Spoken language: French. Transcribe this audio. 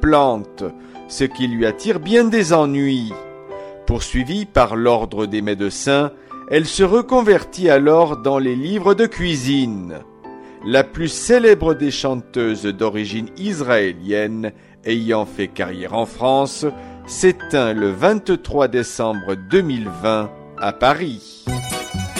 plante, ce qui lui attire bien des ennuis. Poursuivie par l'ordre des médecins, elle se reconvertit alors dans les livres de cuisine. La plus célèbre des chanteuses d'origine israélienne ayant fait carrière en France s'éteint le 23 décembre 2020 à Paris.